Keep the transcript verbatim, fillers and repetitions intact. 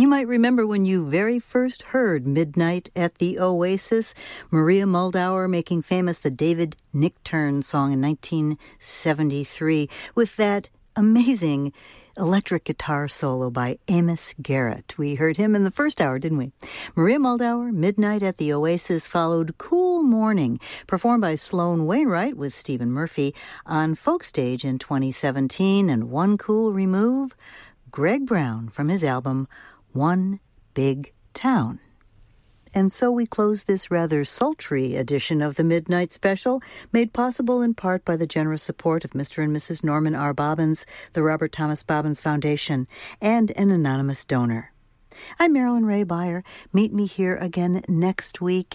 You might remember when you very first heard Midnight at the Oasis, Maria Muldaur making famous the David Nichtern song in nineteen seventy-three with that amazing electric guitar solo by Amos Garrett. We heard him in the first hour, didn't we? Maria Muldaur, Midnight at the Oasis, followed Cool Morning, performed by Sloan Wainwright with Stephen Murphy on Folk Stage in twenty seventeen, and One Cool Remove, Greg Brown from his album One Big Town. And so we close this rather sultry edition of the Midnight Special, made possible in part by the generous support of Mister and Missus Norman R. Bobbins, the Robert Thomas Bobbins Foundation, and an anonymous donor. I'm Marilyn Ray Beyer. Meet me here again next week.